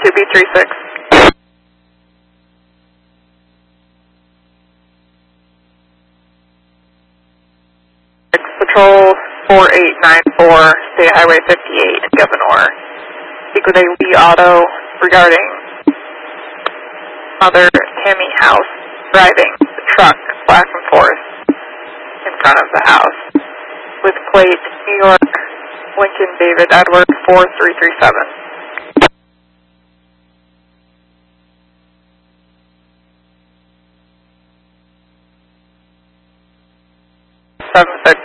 2B36. Patrol 4894, State Highway 58 in Governor. Speak with a Lee Auto regarding Mother Tammy House driving the truck back and forth in front of the house with plate New York Lincoln David Edward 4337. 76.